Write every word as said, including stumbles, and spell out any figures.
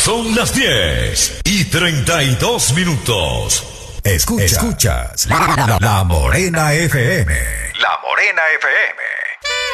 Son las diez y treinta y dos minutos. Escucha, escuchas la, la, la Morena F M. La Morena F M.